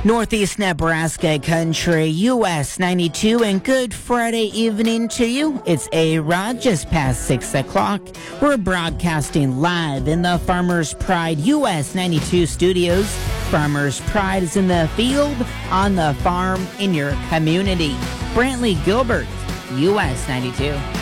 Northeast Nebraska country, US 92, and good Friday evening to you. It's A-Rod, just past 6 o'clock. We're broadcasting live in the Farmers Pride US 92 studios. Farmers Pride is in the field, on the farm, in your community. Brantley Gilbert, US 92.